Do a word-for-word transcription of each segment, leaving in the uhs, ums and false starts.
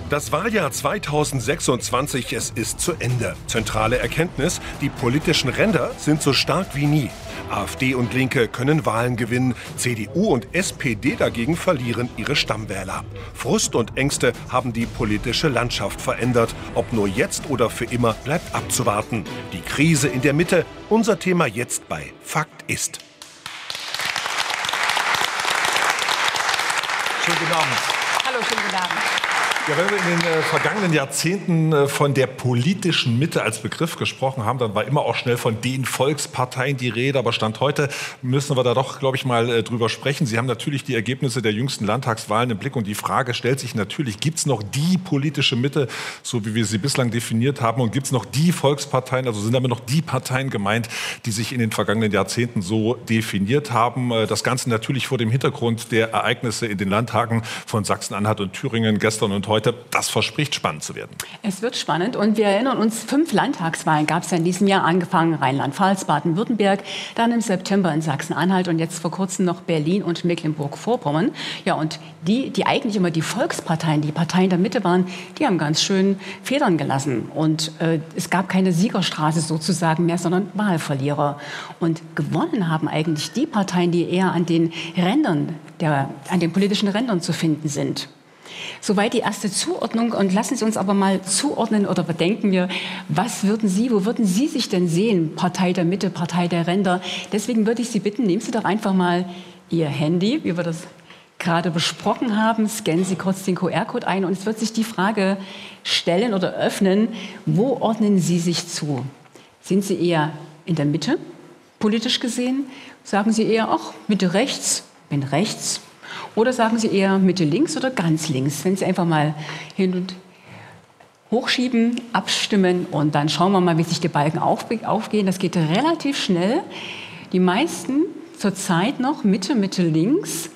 Das Wahljahr zweitausendsechsundzwanzig, es ist zu Ende. Zentrale Erkenntnis, die politischen Ränder sind so stark wie nie. AfD und Linke können Wahlen gewinnen, C D U und S P D dagegen verlieren ihre Stammwähler. Frust und Ängste haben die politische Landschaft verändert. Ob nur jetzt oder für immer, bleibt abzuwarten. Die Krise in der Mitte, unser Thema jetzt bei Fakt ist. Schönen guten Abend. Hallo, schönen guten Abend. Ja, wenn wir in den äh, vergangenen Jahrzehnten äh, von der politischen Mitte als Begriff gesprochen haben, dann war immer auch schnell von den Volksparteien die Rede. Aber Stand heute müssen wir da doch, glaube ich, mal äh, drüber sprechen. Sie haben natürlich die Ergebnisse der jüngsten Landtagswahlen im Blick. Und die Frage stellt sich natürlich, gibt es noch die politische Mitte, so wie wir sie bislang definiert haben? Und gibt es noch die Volksparteien, also sind damit noch die Parteien gemeint, die sich in den vergangenen Jahrzehnten so definiert haben? Äh, das Ganze natürlich vor dem Hintergrund der Ereignisse in den Landtagen von Sachsen-Anhalt und Thüringen gestern und heute. Das verspricht spannend zu werden. Es wird spannend und wir erinnern uns, fünf Landtagswahlen gab es ja in diesem Jahr, angefangen Rheinland-Pfalz, Baden-Württemberg, dann im September in Sachsen-Anhalt und jetzt vor kurzem noch Berlin und Mecklenburg-Vorpommern. Ja, und die, die eigentlich immer die Volksparteien, die Parteien der Mitte waren, die haben ganz schön Federn gelassen. Und äh, es gab keine Siegerstraße sozusagen mehr, sondern Wahlverlierer. Und gewonnen haben eigentlich die Parteien, die eher an den Rändern, der, an den politischen Rändern zu finden sind. Soweit die erste Zuordnung. Und lassen Sie uns aber mal zuordnen oder bedenken wir, was würden Sie, wo würden Sie sich denn sehen? Partei der Mitte, Partei der Ränder. Deswegen würde ich Sie bitten, nehmen Sie doch einfach mal Ihr Handy, wie wir das gerade besprochen haben, scannen Sie kurz den Q R-Code ein und es wird sich die Frage stellen oder öffnen, wo ordnen Sie sich zu? Sind Sie eher in der Mitte, politisch gesehen? Sagen Sie eher, ach, Mitte rechts, bin rechts? Oder sagen Sie eher Mitte links oder ganz links? Wenn Sie einfach mal hin und hochschieben, abstimmen und dann schauen wir mal, wie sich die Balken aufgehen. Das geht relativ schnell. Die meisten zurzeit noch Mitte, Mitte links.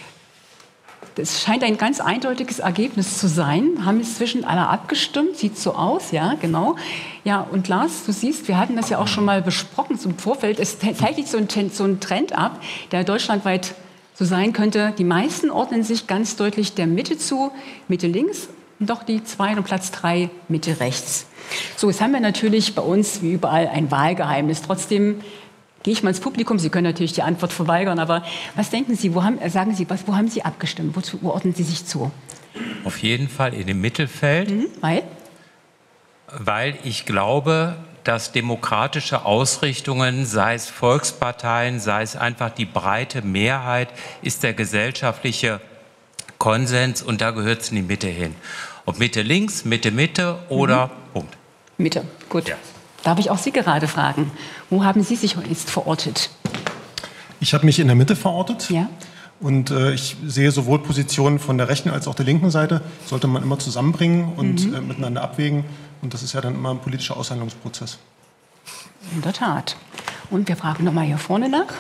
Das scheint ein ganz eindeutiges Ergebnis zu sein. Haben inzwischen alle abgestimmt, sieht so aus, ja, genau. Ja, und Lars, du siehst, wir hatten das ja auch schon mal besprochen zum Vorfeld. Es zeichnet so ein, so ein Trend ab, der deutschlandweit so sein könnte. Die meisten ordnen sich ganz deutlich der Mitte zu, Mitte links, und doch die zwei und Platz drei Mitte rechts. So, jetzt haben wir natürlich bei uns wie überall ein Wahlgeheimnis. Trotzdem gehe ich mal ins Publikum. Sie können natürlich die Antwort verweigern, aber was denken Sie, wo haben, sagen Sie, was, wo haben Sie abgestimmt? Wozu, wo ordnen Sie sich zu? Auf jeden Fall in dem Mittelfeld. Mhm, weil? Weil ich glaube, dass demokratische Ausrichtungen, sei es Volksparteien, sei es einfach die breite Mehrheit, ist der gesellschaftliche Konsens und da gehört es in die Mitte hin. Ob Mitte links, Mitte Mitte oder mhm. Punkt. Mitte, gut. Ja. Darf ich auch Sie gerade fragen, wo haben Sie sich jetzt verortet? Ich habe mich in der Mitte verortet. Ja. Und äh, ich sehe sowohl Positionen von der rechten als auch der linken Seite, sollte man immer zusammenbringen und mhm. äh, miteinander abwägen. Und das ist ja dann immer ein politischer Aushandlungsprozess. In der Tat. Und wir fragen noch mal hier vorne nach.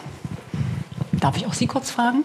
Darf ich auch Sie kurz fragen?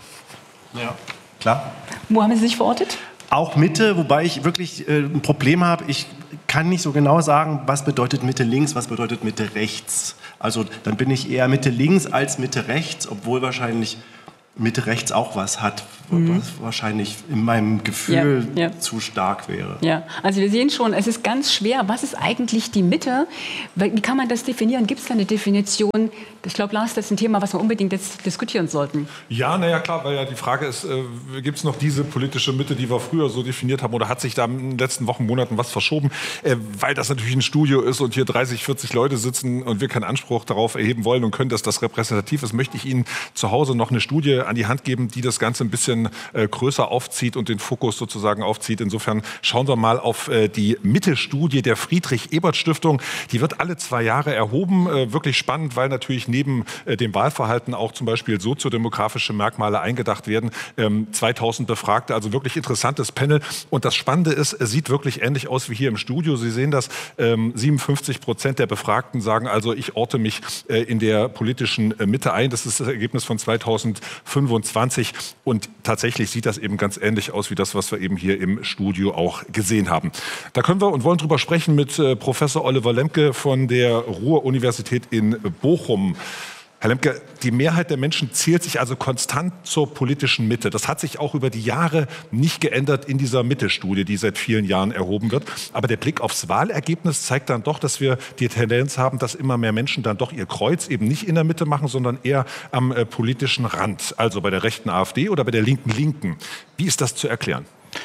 Ja, klar. Wo haben Sie sich verortet? Auch Mitte, wobei ich wirklich äh, ein Problem habe. Ich kann nicht so genau sagen, was bedeutet Mitte links, was bedeutet Mitte rechts. Also dann bin ich eher Mitte links als Mitte rechts, obwohl wahrscheinlich Mitte rechts auch was hat, mhm. was wahrscheinlich in meinem Gefühl ja, ja. zu stark wäre. Ja, also wir sehen schon, es ist ganz schwer. Was ist eigentlich die Mitte? Wie kann man das definieren? Gibt es da eine Definition? Ich glaube, Lars, das ist ein Thema, was wir unbedingt jetzt diskutieren sollten. Ja, naja, klar, weil ja die Frage ist, äh, gibt es noch diese politische Mitte, die wir früher so definiert haben, oder hat sich da in den letzten Wochen, Monaten was verschoben? Äh, weil das natürlich ein Studio ist und hier dreißig, vierzig Leute sitzen und wir keinen Anspruch darauf erheben wollen und können, dass das repräsentativ ist, möchte ich Ihnen zu Hause noch eine Studie an die Hand geben, die das Ganze ein bisschen äh, größer aufzieht und den Fokus sozusagen aufzieht. Insofern schauen wir mal auf äh, die Mitte-Studie der Friedrich-Ebert-Stiftung. Die wird alle zwei Jahre erhoben. Äh, wirklich spannend, weil natürlich neben äh, dem Wahlverhalten auch zum Beispiel soziodemografische Merkmale eingedacht werden. Ähm, zweitausend Befragte, also wirklich interessantes Panel. Und das Spannende ist, es sieht wirklich ähnlich aus wie hier im Studio. Sie sehen das, ähm, siebenundfünfzig Prozent der Befragten sagen also, ich orte mich äh, in der politischen äh, Mitte ein. Das ist das Ergebnis von zweitausendfünfundzwanzig. Und tatsächlich sieht das eben ganz ähnlich aus wie das, was wir eben hier im Studio auch gesehen haben. Da können wir und wollen drüber sprechen mit äh, Professor Oliver Lemke von der Ruhr-Universität in Bochum. Herr Lemke, die Mehrheit der Menschen zählt sich also konstant zur politischen Mitte. Das hat sich auch über die Jahre nicht geändert in dieser Mitte-Studie, die seit vielen Jahren erhoben wird. Aber der Blick aufs Wahlergebnis zeigt dann doch, dass wir die Tendenz haben, dass immer mehr Menschen dann doch ihr Kreuz eben nicht in der Mitte machen, sondern eher am äh, politischen Rand, also bei der rechten AfD oder bei der linken Linken. Wie ist das zu erklären?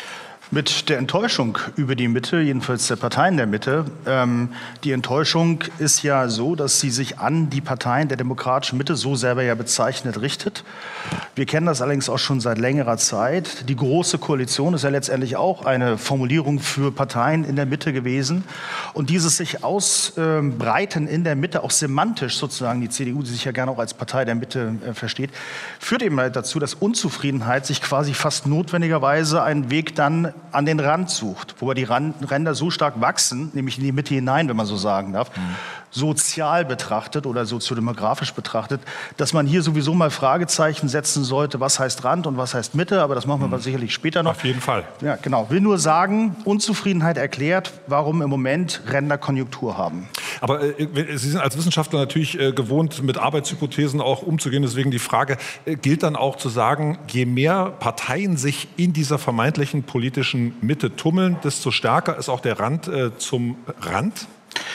Mit der Enttäuschung über die Mitte, jedenfalls der Parteien der Mitte. Ähm, die Enttäuschung ist ja so, dass sie sich an die Parteien der demokratischen Mitte, so selber ja bezeichnet, richtet. Wir kennen das allerdings auch schon seit längerer Zeit. Die Große Koalition ist ja letztendlich auch eine Formulierung für Parteien in der Mitte gewesen. Und dieses sich ausbreiten in der Mitte, auch semantisch sozusagen, die C D U, die sich ja gerne auch als Partei der Mitte äh, versteht, führt eben halt dazu, dass Unzufriedenheit sich quasi fast notwendigerweise einen Weg dann an den Rand sucht, wobei die Rand, Ränder so stark wachsen, nämlich in die Mitte hinein, wenn man so sagen darf, mhm. sozial betrachtet oder soziodemografisch betrachtet, dass man hier sowieso mal Fragezeichen setzen sollte, was heißt Rand und was heißt Mitte, aber das machen wir mhm. sicherlich später noch. Auf jeden Fall. Ja, genau. Will nur sagen, Unzufriedenheit erklärt, warum im Moment Ränder Konjunktur haben. Aber äh, Sie sind als Wissenschaftler natürlich äh, gewohnt, mit Arbeitshypothesen auch umzugehen. Deswegen die Frage, äh, gilt dann auch zu sagen, je mehr Parteien sich in dieser vermeintlichen politischen Mitte tummeln, desto stärker ist auch der Rand äh, zum Rand?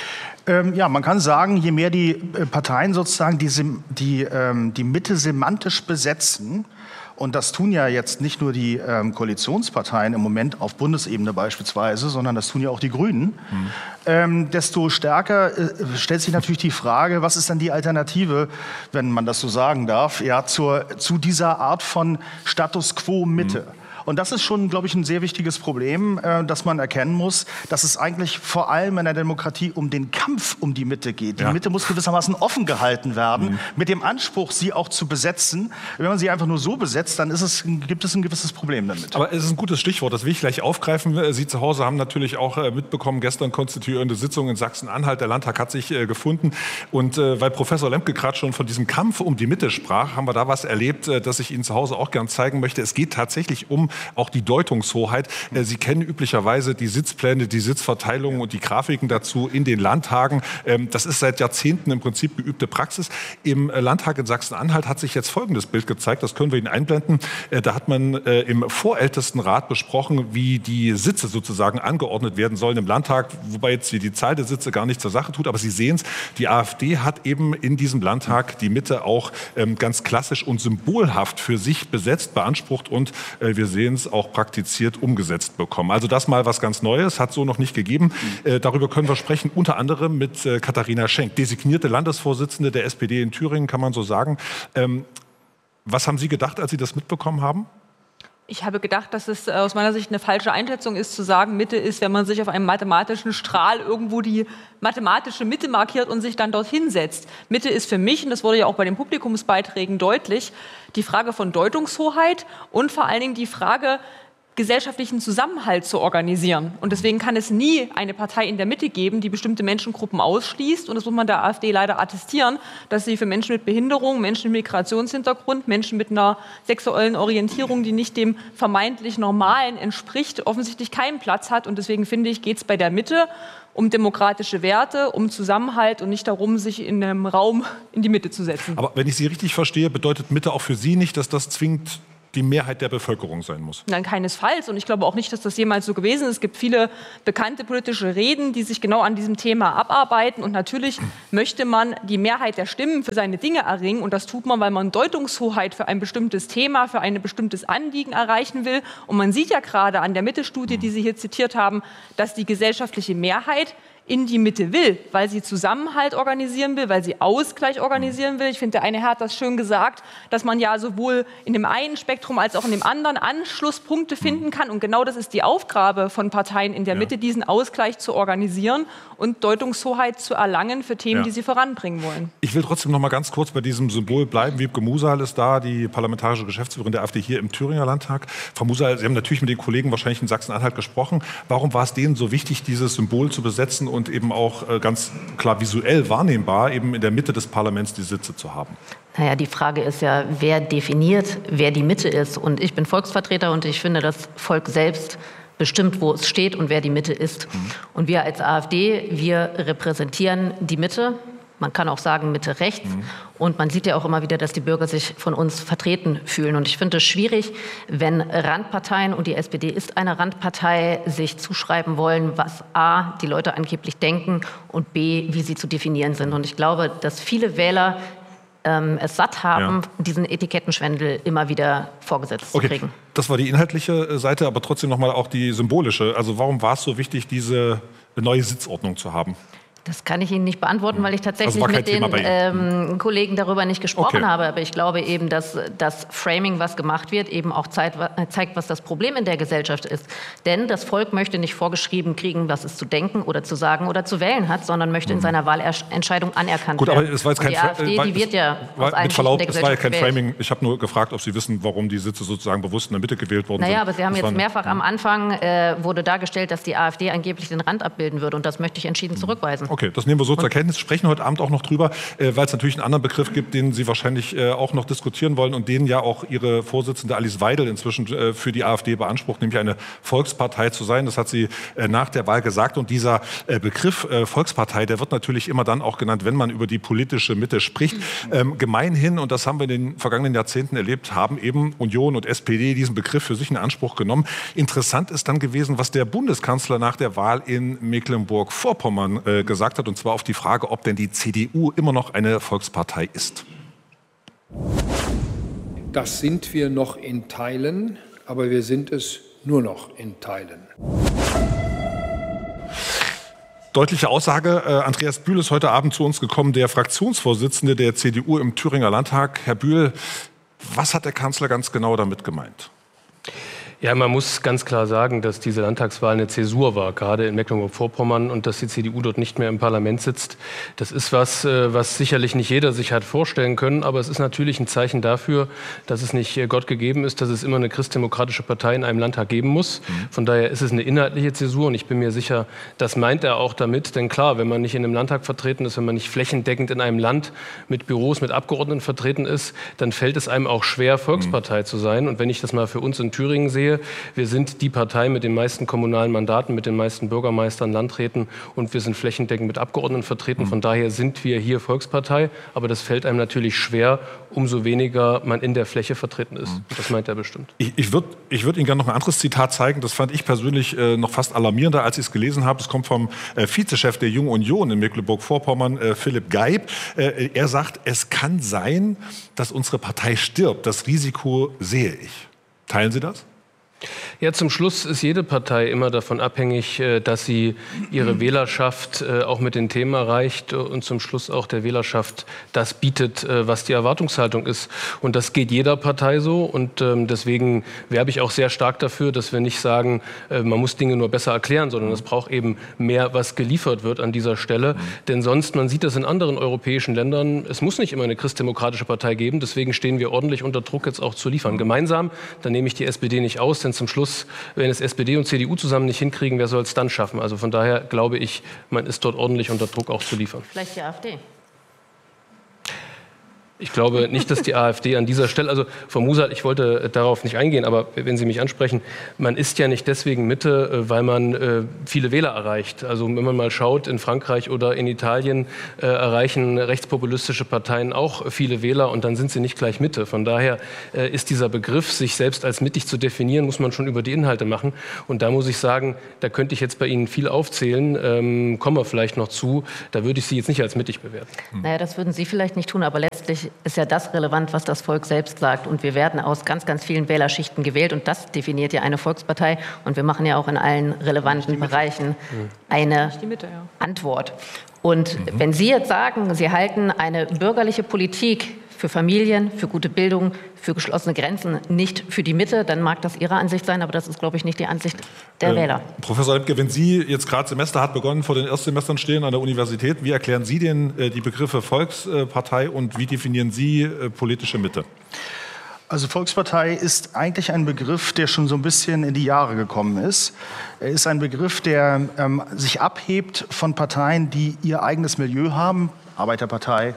Ähm, ja, man kann sagen, je mehr die äh, Parteien sozusagen die, die, ähm, die Mitte semantisch besetzen, und das tun ja jetzt nicht nur die ähm, Koalitionsparteien im Moment auf Bundesebene beispielsweise, sondern das tun ja auch die Grünen, mhm. ähm, desto stärker äh, stellt sich natürlich die Frage, was ist dann die Alternative, wenn man das so sagen darf, ja, zur, zu dieser Art von Status quo Mitte. Mhm. Und das ist schon, glaube ich, ein sehr wichtiges Problem, äh, das man erkennen muss, dass es eigentlich vor allem in der Demokratie um den Kampf um die Mitte geht. Die ja. Mitte muss gewissermaßen offen gehalten werden, mhm. mit dem Anspruch, sie auch zu besetzen. Wenn man sie einfach nur so besetzt, dann ist es, gibt es ein gewisses Problem damit. Aber es ist ein gutes Stichwort, das will ich gleich aufgreifen. Sie zu Hause haben natürlich auch mitbekommen, gestern konstituierende Sitzung in Sachsen-Anhalt. Der Landtag hat sich äh, gefunden. Und äh, weil Professor Lemke gerade schon von diesem Kampf um die Mitte sprach, haben wir da was erlebt, äh, das ich Ihnen zu Hause auch gern zeigen möchte. Es geht tatsächlich um auch die Deutungshoheit. Sie kennen üblicherweise die Sitzpläne, die Sitzverteilungen und die Grafiken dazu in den Landtagen. Das ist seit Jahrzehnten im Prinzip geübte Praxis. Im Landtag in Sachsen-Anhalt hat sich jetzt folgendes Bild gezeigt, das können wir Ihnen einblenden. Da hat man im Vorältestenrat besprochen, wie die Sitze sozusagen angeordnet werden sollen im Landtag, wobei jetzt hier die Zahl der Sitze gar nicht zur Sache tut, aber Sie sehen es, die AfD hat eben in diesem Landtag die Mitte auch ganz klassisch und symbolhaft für sich besetzt, beansprucht und wir sehen es auch praktiziert umgesetzt bekommen. Also das mal was ganz Neues, hat so noch nicht gegeben. Äh, darüber können wir sprechen, unter anderem mit äh, Katharina Schenk, designierte Landesvorsitzende der S P D in Thüringen, kann man so sagen. Ähm, was haben Sie gedacht, als Sie das mitbekommen haben? Ich habe gedacht, dass es aus meiner Sicht eine falsche Einschätzung ist, zu sagen, Mitte ist, wenn man sich auf einem mathematischen Strahl irgendwo die mathematische Mitte markiert und sich dann dorthin setzt. Mitte ist für mich, und das wurde ja auch bei den Publikumsbeiträgen deutlich, die Frage von Deutungshoheit und vor allen Dingen die Frage, gesellschaftlichen Zusammenhalt zu organisieren. Und deswegen kann es nie eine Partei in der Mitte geben, die bestimmte Menschengruppen ausschließt. Und das muss man der AfD leider attestieren, dass sie für Menschen mit Behinderung, Menschen mit Migrationshintergrund, Menschen mit einer sexuellen Orientierung, die nicht dem vermeintlich Normalen entspricht, offensichtlich keinen Platz hat. Und deswegen finde ich, geht es bei der Mitte um demokratische Werte, um Zusammenhalt und nicht darum, sich in einem Raum in die Mitte zu setzen. Aber wenn ich Sie richtig verstehe, bedeutet Mitte auch für Sie nicht, dass das zwingend die Mehrheit der Bevölkerung sein muss? Nein, keinesfalls. Und ich glaube auch nicht, dass das jemals so gewesen ist. Es gibt viele bekannte politische Reden, die sich genau an diesem Thema abarbeiten. Und natürlich möchte man die Mehrheit der Stimmen für seine Dinge erringen. Und das tut man, weil man Deutungshoheit für ein bestimmtes Thema, für ein bestimmtes Anliegen erreichen will. Und man sieht ja gerade an der Mitte-Studie, die Sie hier zitiert haben, dass die gesellschaftliche Mehrheit in die Mitte will, weil sie Zusammenhalt organisieren will, weil sie Ausgleich organisieren will. Ich finde, der eine Herr hat das schön gesagt, dass man ja sowohl in dem einen Spektrum als auch in dem anderen Anschlusspunkte finden kann. Und genau das ist die Aufgabe von Parteien in der ja. Mitte, diesen Ausgleich zu organisieren und Deutungshoheit zu erlangen für Themen, ja. die sie voranbringen wollen. Ich will trotzdem noch mal ganz kurz bei diesem Symbol bleiben. Wiebke Musal ist da, die parlamentarische Geschäftsführerin der AfD hier im Thüringer Landtag. Frau Musal, Sie haben natürlich mit den Kollegen wahrscheinlich in Sachsen-Anhalt gesprochen. Warum war es denen so wichtig, dieses Symbol zu besetzen und eben auch äh, ganz klar visuell wahrnehmbar eben in der Mitte des Parlaments die Sitze zu haben? Naja, die Frage ist ja, wer definiert, wer die Mitte ist. Und ich bin Volksvertreter und ich finde, das Volk selbst bestimmt, wo es steht und wer die Mitte ist. Mhm. Und wir als AfD, wir repräsentieren die Mitte. Man kann auch sagen Mitte rechts. Mhm. Und man sieht ja auch immer wieder, dass die Bürger sich von uns vertreten fühlen. Und ich finde es schwierig, wenn Randparteien, und die S P D ist eine Randpartei, sich zuschreiben wollen, was A, die Leute angeblich denken und B, wie sie zu definieren sind. Und ich glaube, dass viele Wähler ähm, es satt haben, ja. diesen Etikettenschwindel immer wieder vorgesetzt okay. zu kriegen. Das war die inhaltliche Seite, aber trotzdem nochmal auch die symbolische. Also warum war es so wichtig, diese neue Sitzordnung zu haben? Das kann ich Ihnen nicht beantworten, weil ich tatsächlich also mit den ähm, Kollegen darüber nicht gesprochen okay. habe. Aber ich glaube eben, dass das Framing, was gemacht wird, eben auch zeigt, zeigt, was das Problem in der Gesellschaft ist. Denn das Volk möchte nicht vorgeschrieben kriegen, was es zu denken oder zu sagen oder zu wählen hat, sondern möchte in seiner Wahlentscheidung anerkannt Gut, werden. Aber es war jetzt kein die AfD, war, die wird ja war, aus mit Verlaub, es war ja kein gewählt. Framing. Ich habe nur gefragt, ob Sie wissen, warum die Sitze sozusagen bewusst in der Mitte gewählt worden naja, sind. aber Sie haben das jetzt mehrfach am Anfang äh, wurde dargestellt, dass die AfD angeblich den Rand abbilden würde. Und das möchte ich entschieden zurückweisen. Okay, das nehmen wir so zur Kenntnis, sprechen heute Abend auch noch drüber, äh, weil es natürlich einen anderen Begriff gibt, den Sie wahrscheinlich äh, auch noch diskutieren wollen und den ja auch Ihre Vorsitzende Alice Weidel inzwischen äh, für die AfD beansprucht, nämlich eine Volkspartei zu sein. Das hat sie äh, nach der Wahl gesagt. Und dieser äh, Begriff äh, Volkspartei, der wird natürlich immer dann auch genannt, wenn man über die politische Mitte spricht. Ähm, gemeinhin, und das haben wir in den vergangenen Jahrzehnten erlebt, haben eben Union und S P D diesen Begriff für sich in Anspruch genommen. Interessant ist dann gewesen, was der Bundeskanzler nach der Wahl in Mecklenburg-Vorpommern äh, gesagt hat, und zwar auf die Frage, ob denn die C D U immer noch eine Volkspartei ist. Das sind wir noch in Teilen, aber wir sind es nur noch in Teilen. Deutliche Aussage. Äh, Andreas Bühl ist heute Abend zu uns gekommen, der Fraktionsvorsitzende der C D U im Thüringer Landtag. Herr Bühl, was hat der Kanzler ganz genau damit gemeint? Ja, man muss ganz klar sagen, dass diese Landtagswahl eine Zäsur war, gerade in Mecklenburg-Vorpommern, und dass die C D U dort nicht mehr im Parlament sitzt. Das ist was, was sicherlich nicht jeder sich hat vorstellen können, aber es ist natürlich ein Zeichen dafür, dass es nicht Gott gegeben ist, dass es immer eine christdemokratische Partei in einem Landtag geben muss. Von daher ist es eine inhaltliche Zäsur, und ich bin mir sicher, das meint er auch damit. Denn klar, wenn man nicht in einem Landtag vertreten ist, wenn man nicht flächendeckend in einem Land mit Büros, mit Abgeordneten vertreten ist, dann fällt es einem auch schwer, Volkspartei zu sein. Und wenn ich das mal für uns in Thüringen sehe, wir sind die Partei mit den meisten kommunalen Mandaten, mit den meisten Bürgermeistern, Landräten, und wir sind flächendeckend mit Abgeordneten vertreten. Von daher sind wir hier Volkspartei, aber das fällt einem natürlich schwer, umso weniger man in der Fläche vertreten ist. Das meint er bestimmt. Ich, ich würde ich würd Ihnen gerne noch ein anderes Zitat zeigen. Das fand ich persönlich äh, noch fast alarmierender, als ich es gelesen habe. Es kommt vom äh, Vizechef der Jungen Union in Mecklenburg-Vorpommern, äh, Philipp Geib. Äh, er sagt, es kann sein, dass unsere Partei stirbt. Das Risiko sehe ich. Teilen Sie das? Ja, zum Schluss ist jede Partei immer davon abhängig, dass sie ihre Wählerschaft auch mit den Themen erreicht und zum Schluss auch der Wählerschaft das bietet, was die Erwartungshaltung ist. Und das geht jeder Partei so, und deswegen werbe ich auch sehr stark dafür, dass wir nicht sagen, man muss Dinge nur besser erklären, sondern es braucht eben mehr, was geliefert wird an dieser Stelle. Denn sonst, man sieht das in anderen europäischen Ländern, es muss nicht immer eine christdemokratische Partei geben, deswegen stehen wir ordentlich unter Druck, jetzt auch zu liefern. Gemeinsam, da nehme ich die S P D nicht aus, denn zum Schluss, wenn es S P D und C D U zusammen nicht hinkriegen, wer soll es dann schaffen? Also von daher glaube ich, man ist dort ordentlich unter Druck, auch zu liefern. Vielleicht die AfD. Ich glaube nicht, dass die AfD an dieser Stelle, also Frau Musert, ich wollte darauf nicht eingehen, aber wenn Sie mich ansprechen, man ist ja nicht deswegen Mitte, weil man äh, viele Wähler erreicht. Also wenn man mal schaut, in Frankreich oder in Italien äh, erreichen rechtspopulistische Parteien auch viele Wähler, und dann sind sie nicht gleich Mitte. Von daher äh, ist dieser Begriff, sich selbst als mittig zu definieren, muss man schon über die Inhalte machen. Und da muss ich sagen, da könnte ich jetzt bei Ihnen viel aufzählen, ähm, kommen wir vielleicht noch zu, da würde ich Sie jetzt nicht als mittig bewerten. Naja, das würden Sie vielleicht nicht tun, aber letztlich ist ja das relevant, was das Volk selbst sagt. Und wir werden aus ganz, ganz vielen Wählerschichten gewählt. Und das definiert ja eine Volkspartei. Und wir machen ja auch in allen relevanten Bereichen eine Mitte, ja. Antwort. Und mhm. wenn Sie jetzt sagen, Sie halten eine bürgerliche Politik für Familien, für gute Bildung, für geschlossene Grenzen, nicht für die Mitte, dann mag das Ihre Ansicht sein, aber das ist, glaube ich, nicht die Ansicht der äh, Wähler. Professor Lemke, wenn Sie jetzt gerade Semester hat begonnen, vor den Erstsemestern stehen an der Universität, wie erklären Sie denn äh, die Begriffe Volkspartei und wie definieren Sie äh, politische Mitte? Also Volkspartei ist eigentlich ein Begriff, der schon so ein bisschen in die Jahre gekommen ist. Er ist ein Begriff, der ähm, sich abhebt von Parteien, die ihr eigenes Milieu haben, Arbeiterpartei,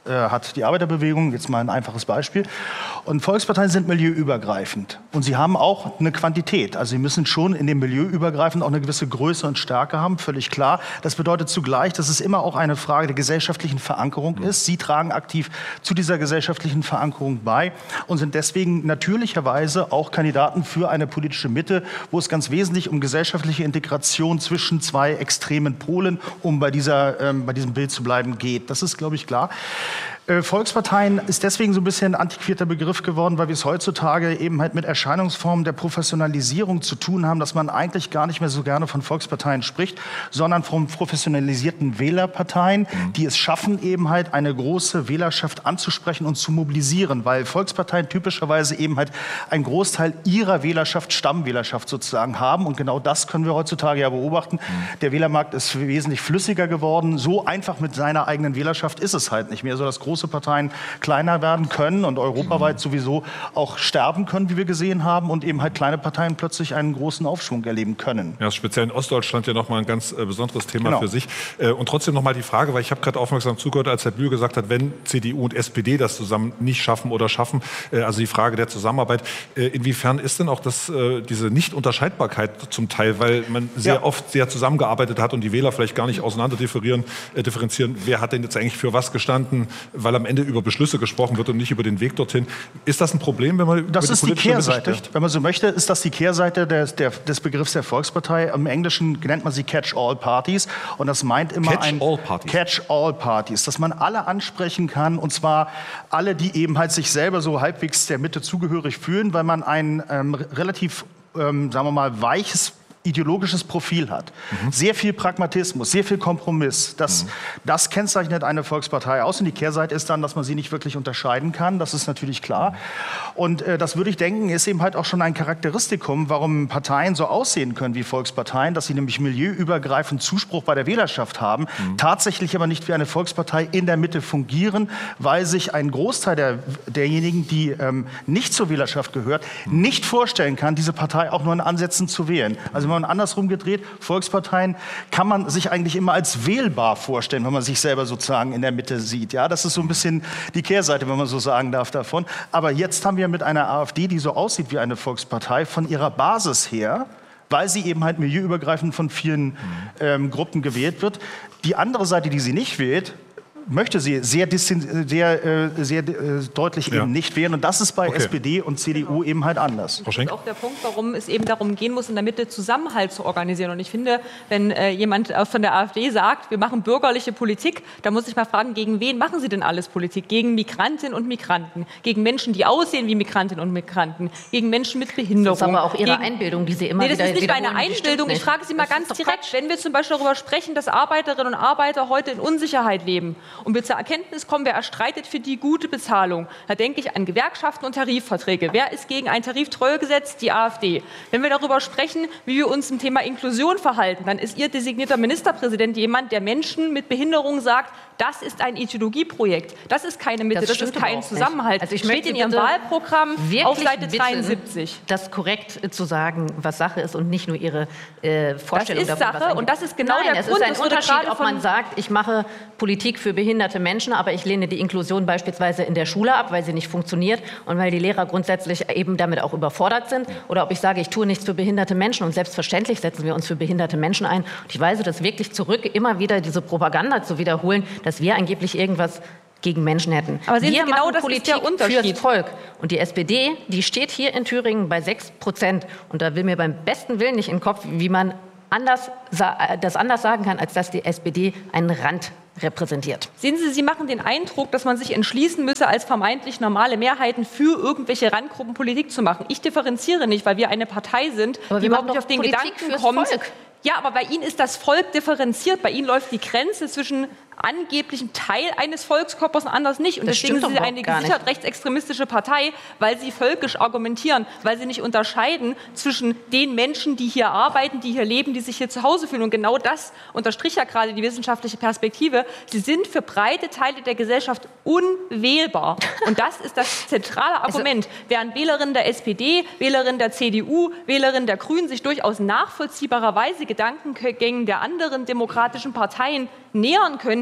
äh, hat die Arbeiterbewegung, jetzt mal ein einfaches Beispiel. Und Volksparteien sind milieuübergreifend. Und sie haben auch eine Quantität. Also sie müssen schon in dem Milieuübergreifend auch eine gewisse Größe und Stärke haben, völlig klar. Das bedeutet zugleich, dass es immer auch eine Frage der gesellschaftlichen Verankerung ist. Sie tragen aktiv zu dieser gesellschaftlichen Verankerung bei und sind deswegen natürlicherweise auch Kandidaten für eine politische Mitte, wo es ganz wesentlich um gesellschaftliche Integration zwischen zwei extremen Polen, um bei, dieser, ähm, bei diesem Bild zu bleiben, geht. Das ist, glaube ich, klar. Äh, Volksparteien ist deswegen so ein bisschen ein antiquierter Begriff geworden, weil wir es heutzutage eben halt mit Erscheinungsformen der Professionalisierung zu tun haben, dass man eigentlich gar nicht mehr so gerne von Volksparteien spricht, sondern von professionalisierten Wählerparteien, mhm. die es schaffen, eben halt eine große Wählerschaft anzusprechen und zu mobilisieren, weil Volksparteien typischerweise eben halt einen Großteil ihrer Wählerschaft, Stammwählerschaft sozusagen haben. Und genau das können wir heutzutage ja beobachten. Mhm. Der Wählermarkt ist wesentlich flüssiger geworden. So einfach mit seiner eigenen Wählerschaft ist es halt nicht mehr, so dass große Parteien kleiner werden können und europaweit sowieso auch sterben können, wie wir gesehen haben, und eben halt kleine Parteien plötzlich einen großen Aufschwung erleben können. Ja, speziell in Ostdeutschland ja noch mal ein ganz äh, besonderes Thema genau. für sich. Äh, und trotzdem noch mal die Frage, weil ich habe gerade aufmerksam zugehört, als Herr Bühl gesagt hat, wenn C D U und S P D das zusammen nicht schaffen oder schaffen, äh, also die Frage der Zusammenarbeit, äh, inwiefern ist denn auch das, äh, diese Nicht-Unterscheidbarkeit zum Teil, weil man sehr ja. oft sehr zusammengearbeitet hat und die Wähler vielleicht gar nicht auseinander differieren, äh, differenzieren, wer hat denn jetzt eigentlich für was gestanden, weil am Ende über Beschlüsse gesprochen wird und nicht über den Weg dorthin. Ist das ein Problem, wenn man das über ist die die Kehrseite. Wenn man so möchte, ist das die Kehrseite des, der, des Begriffs der Volkspartei. Im Englischen nennt man sie Catch-all-Parties. Und das meint immer Catch ein all Parties. Catch-all-Parties, dass man alle ansprechen kann, und zwar alle, die eben halt sich selber so halbwegs der Mitte zugehörig fühlen, weil man ein ähm, relativ, ähm, sagen wir mal, weiches ideologisches Profil hat. Mhm. Sehr viel Pragmatismus, sehr viel Kompromiss. Das, mhm. das kennzeichnet eine Volkspartei aus. Und die Kehrseite ist dann, dass man sie nicht wirklich unterscheiden kann. Das ist natürlich klar. Und äh, das würde ich denken, ist eben halt auch schon ein Charakteristikum, warum Parteien so aussehen können wie Volksparteien, dass sie nämlich milieuübergreifend Zuspruch bei der Wählerschaft haben, mhm. tatsächlich aber nicht wie eine Volkspartei in der Mitte fungieren, weil sich ein Großteil der, derjenigen, die ähm, nicht zur Wählerschaft gehört, mhm. nicht vorstellen kann, diese Partei auch nur in Ansätzen zu wählen. Also man andersrum gedreht, Volksparteien kann man sich eigentlich immer als wählbar vorstellen, wenn man sich selber sozusagen in der Mitte sieht. Ja, das ist so ein bisschen die Kehrseite, wenn man so sagen darf, davon. Aber jetzt haben wir mit einer AfD, die so aussieht wie eine Volkspartei, von ihrer Basis her, weil sie eben halt milieuübergreifend von vielen ähm, Gruppen gewählt wird. Die andere Seite, die sie nicht wählt, möchte sie sehr, sehr, äh, sehr äh, deutlich ja. eben nicht wählen. Und das ist bei okay. S P D und C D U eben halt anders. Das ist auch der Punkt, warum es eben darum gehen muss, in der Mitte Zusammenhalt zu organisieren. Und ich finde, wenn äh, jemand von der AfD sagt, wir machen bürgerliche Politik, dann muss ich mal fragen, gegen wen machen Sie denn alles Politik? Gegen Migrantinnen und Migranten, gegen Menschen, die aussehen wie Migrantinnen und Migranten, gegen Menschen mit Behinderung. Das ist aber auch Ihre gegen... Einbildung, die Sie immer nee, wieder das ist nicht meine wiederholen. Einbildung. Ich frage Sie mal ganz direkt, wenn wir zum Beispiel darüber sprechen, dass Arbeiterinnen und Arbeiter heute in Unsicherheit leben und wir zur Erkenntnis kommen, wer erstreitet für die gute Bezahlung. Da denke ich an Gewerkschaften und Tarifverträge. Wer ist gegen ein Tariftreuegesetz? Die AfD. Wenn wir darüber sprechen, wie wir uns im Thema Inklusion verhalten, dann ist Ihr designierter Ministerpräsident jemand, der Menschen mit Behinderung sagt, das ist ein Ideologieprojekt. Das ist keine Mitte, das, das ist kein Zusammenhalt. Also ich steht in Ihrem Wahlprogramm auf Seite bitten, dreiundsiebzig. Das korrekt zu sagen, was Sache ist und nicht nur Ihre äh, Vorstellung davon. Das ist Sache und das ist genau Nein, der es Grund. Es ist ein Unterschied, ob man sagt, ich mache Politik für behinderte Menschen, aber ich lehne die Inklusion beispielsweise in der Schule ab, weil sie nicht funktioniert und weil die Lehrer grundsätzlich eben damit auch überfordert sind. Oder ob ich sage, ich tue nichts für behinderte Menschen und selbstverständlich setzen wir uns für behinderte Menschen ein. Und ich weise das wirklich zurück, immer wieder diese Propaganda zu wiederholen, dass wir angeblich irgendwas gegen Menschen hätten. Aber sehen Sie, wir genau machen das Politik ist der Unterschied. Fürs Volk. Und die S P D, die steht hier in Thüringen bei sechs Prozent. Und da will mir beim besten Willen nicht in den Kopf, wie man anders, das anders sagen kann, als dass die S P D einen Rand repräsentiert. Sehen Sie, Sie machen den Eindruck, dass man sich entschließen müsse, als vermeintlich normale Mehrheiten für irgendwelche Randgruppen Politik zu machen. Ich differenziere nicht, weil wir eine Partei sind, aber die überhaupt nicht auf den Politik Gedanken kommt. Volk. Ja, aber bei Ihnen ist das Volk differenziert. Bei Ihnen läuft die Grenze zwischen angeblichen Teil eines Volkskörpers und anders nicht. Und das deswegen sind Sie eine gar gesichert nicht. rechtsextremistische Partei, weil Sie völkisch argumentieren, weil Sie nicht unterscheiden zwischen den Menschen, die hier arbeiten, die hier leben, die sich hier zu Hause fühlen. Und genau das unterstrich ja gerade die wissenschaftliche Perspektive. Sie sind für breite Teile der Gesellschaft unwählbar. Und das ist das zentrale Argument. Also, während Wählerinnen der S P D, Wählerinnen der C D U, Wählerinnen der Grünen sich durchaus nachvollziehbarerweise Gedankengängen der anderen demokratischen Parteien nähern können,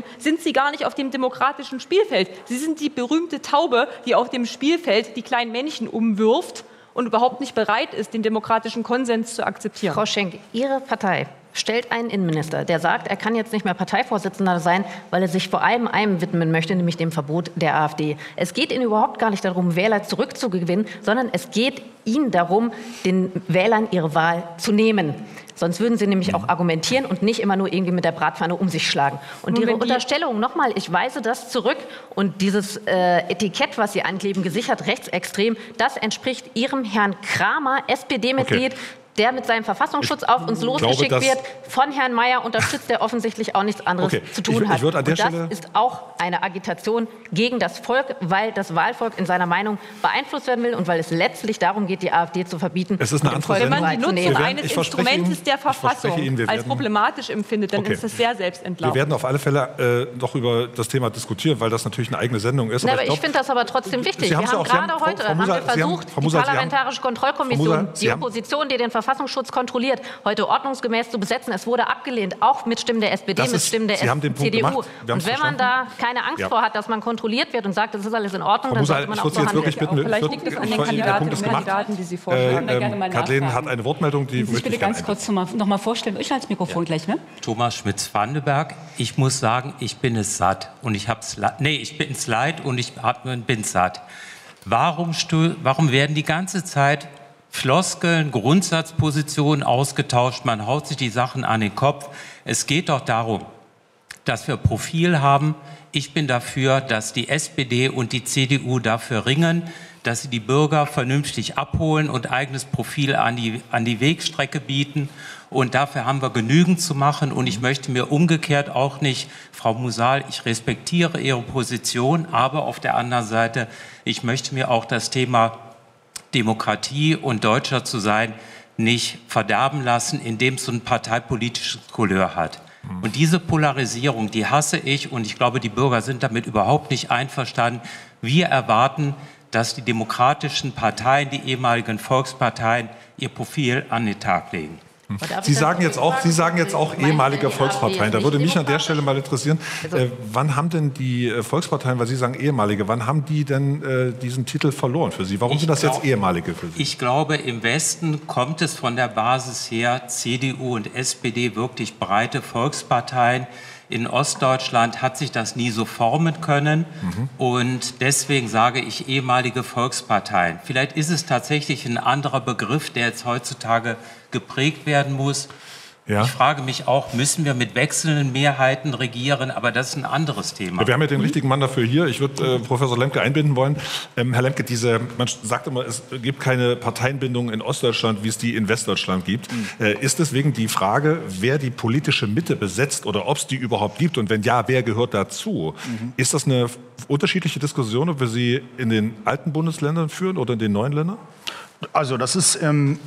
sind Sie gar nicht auf dem demokratischen Spielfeld. Sie sind die berühmte Taube, die auf dem Spielfeld die kleinen Männchen umwirft und überhaupt nicht bereit ist, den demokratischen Konsens zu akzeptieren. Frau Schenk, Ihre Partei stellt einen Innenminister, der sagt, er kann jetzt nicht mehr Parteivorsitzender sein, weil er sich vor allem einem widmen möchte, nämlich dem Verbot der AfD. Es geht Ihnen überhaupt gar nicht darum, Wähler zurückzugewinnen, sondern es geht Ihnen darum, den Wählern ihre Wahl zu nehmen. Sonst würden Sie nämlich auch argumentieren und nicht immer nur irgendwie mit der Bratpfanne um sich schlagen. Und Ihre Unterstellung, nochmal, ich weise das zurück, und dieses äh, Etikett, was Sie ankleben, gesichert rechtsextrem, das entspricht Ihrem Herrn Kramer, S P D-Mitglied, okay, der mit seinem Verfassungsschutz ich auf uns losgeschickt glaube, wird, von Herrn Mayer unterstützt, der offensichtlich auch nichts anderes okay. zu tun ich, hat. Ich an der und das Stelle ist auch eine Agitation gegen das Volk, weil das Wahlvolk in seiner Meinung beeinflusst werden will und weil es letztlich darum geht, die AfD zu verbieten. Es ist eine andere Wenn man die Nutzung werden, eines Instrumentes der Verfassung Ihnen, als werden, problematisch empfindet, dann okay. ist das sehr selbstentlarvend. Wir werden auf alle Fälle äh, noch über das Thema diskutieren, weil das natürlich eine eigene Sendung ist. Na, aber aber ich, ich finde das aber trotzdem wichtig. Wir haben auch, gerade haben, heute Frau Musa, haben wir versucht, haben, die Parlamentarische Kontrollkommission, die Opposition, die den Verfassungsschutz kontrolliert, heute ordnungsgemäß zu besetzen. Es wurde abgelehnt, auch mit Stimmen der S P D, das mit ist, Stimmen der C D U. Und wenn verstanden. man da keine Angst ja. vor hat, dass man kontrolliert wird und sagt, das ist alles in Ordnung, Frau dann Musa, sollte man ich auch so handeln. Wirklich bitten, Vielleicht liegt es an den Kandidatinnen und Kandidaten, die Sie vorschlagen. Äh, ähm, Kathleen hat eine Wortmeldung, die Sie möchte bitte ganz kurz noch mal vorstellen. Ich als Mikrofon ja. gleich, ne? Thomas Schmitz-Vandenberg. Ich muss sagen, ich bin es satt. Und ich hab's nee, ich bin es leid und ich bin es satt. Warum, warum werden die ganze Zeit Floskeln, Grundsatzpositionen ausgetauscht? Man haut sich die Sachen an den Kopf. Es geht doch darum, dass wir Profil haben. Ich bin dafür, dass die S P D und die C D U dafür ringen, dass sie die Bürger vernünftig abholen und eigenes Profil an die, an die Wegstrecke bieten. Und dafür haben wir genügend zu machen. Und ich möchte mir umgekehrt auch nicht, Frau Musal, ich respektiere Ihre Position, aber auf der anderen Seite, ich möchte mir auch das Thema Demokratie und Deutscher zu sein nicht verderben lassen, indem es so ein parteipolitisches Couleur hat. Und diese Polarisierung, die hasse ich, und ich glaube, die Bürger sind damit überhaupt nicht einverstanden. Wir erwarten, dass die demokratischen Parteien, die ehemaligen Volksparteien, ihr Profil an den Tag legen. Sie sagen jetzt auch, Sie sagen jetzt auch ehemalige Volksparteien. Da würde mich an der Stelle mal interessieren, äh, wann haben denn die äh, Volksparteien, weil Sie sagen ehemalige, wann haben die denn äh, diesen Titel verloren für Sie? Warum ich sind das glaub, jetzt ehemalige für Sie? Ich glaube, im Westen kommt es von der Basis her, C D U und S P D wirklich breite Volksparteien. In Ostdeutschland hat sich das nie so formen können. Mhm. Und deswegen sage ich ehemalige Volksparteien. Vielleicht ist es tatsächlich ein anderer Begriff, der jetzt heutzutage geprägt werden muss. Ja. Ich frage mich auch, müssen wir mit wechselnden Mehrheiten regieren? Aber das ist ein anderes Thema. Ja, wir haben ja den richtigen Mann dafür hier. Ich würde äh, Professor Lemke einbinden wollen. Ähm, Herr Lemke, diese, man sagt immer, es gibt keine Parteienbindung in Ostdeutschland, wie es die in Westdeutschland gibt. Mhm. Äh, ist deswegen die Frage, wer die politische Mitte besetzt oder ob es die überhaupt gibt und wenn ja, wer gehört dazu? Mhm. Ist das eine unterschiedliche Diskussion, ob wir sie in den alten Bundesländern führen oder in den neuen Ländern? Also das ist... Ähm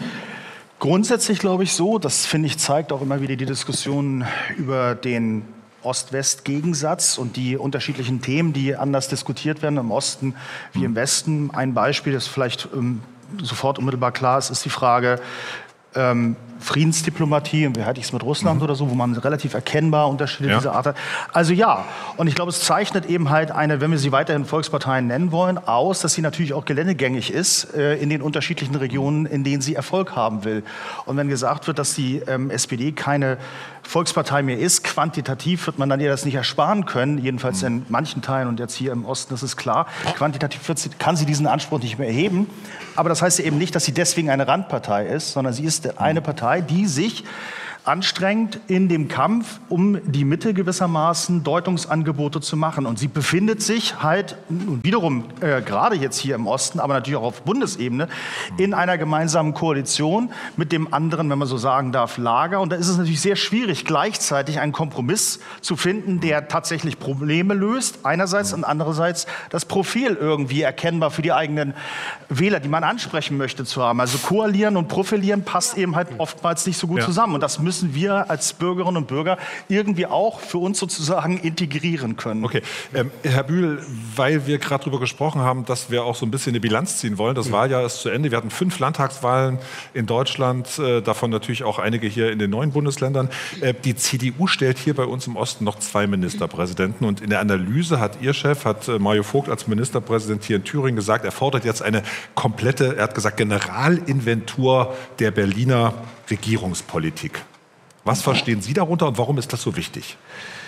grundsätzlich glaube ich so, das finde ich zeigt auch immer wieder die Diskussion über den Ost-West-Gegensatz und die unterschiedlichen Themen, die anders diskutiert werden im Osten wie im Westen. Ein Beispiel, das vielleicht ähm, sofort unmittelbar klar ist, ist die Frage ähm, Friedensdiplomatie, und wie halte ich es mit Russland mhm. oder so, wo man relativ erkennbar Unterschiede ja. dieser Art hat. Also ja, und ich glaube, es zeichnet eben halt eine, wenn wir sie weiterhin Volksparteien nennen wollen, aus, dass sie natürlich auch geländegängig ist äh, in den unterschiedlichen Regionen, in denen sie Erfolg haben will. Und wenn gesagt wird, dass die ähm, S P D keine Volkspartei mehr ist, quantitativ wird man dann ihr das nicht ersparen können, jedenfalls in manchen Teilen und jetzt hier im Osten, das ist klar. Quantitativ wird sie, kann sie diesen Anspruch nicht mehr erheben, aber das heißt eben nicht, dass sie deswegen eine Randpartei ist, sondern sie ist eine Partei, die sich anstrengt in dem Kampf um die Mitte gewissermaßen Deutungsangebote zu machen. Und sie befindet sich halt wiederum äh, gerade jetzt hier im Osten, aber natürlich auch auf Bundesebene, in einer gemeinsamen Koalition mit dem anderen, wenn man so sagen darf, Lager. Und da ist es natürlich sehr schwierig, gleichzeitig einen Kompromiss zu finden, der tatsächlich Probleme löst, einerseits, und andererseits das Profil irgendwie erkennbar für die eigenen Wähler, die man ansprechen möchte, zu haben. Also koalieren und profilieren passt eben halt oftmals nicht so gut ja. zusammen. Und das müssen müssen wir als Bürgerinnen und Bürger irgendwie auch für uns sozusagen integrieren können. Okay, ähm, Herr Bühl, weil wir gerade darüber gesprochen haben, dass wir auch so ein bisschen eine Bilanz ziehen wollen. Das Wahljahr ist zu Ende. Wir hatten fünf Landtagswahlen in Deutschland, äh, davon natürlich auch einige hier in den neuen Bundesländern. Äh, die C D U stellt hier bei uns im Osten noch zwei Ministerpräsidenten. Und in der Analyse hat Ihr Chef, hat äh, Mario Vogt als Ministerpräsident hier in Thüringen gesagt, er fordert jetzt eine komplette, er hat gesagt, Generalinventur der Berliner Regierungspolitik. Was verstehen Sie darunter und warum ist das so wichtig?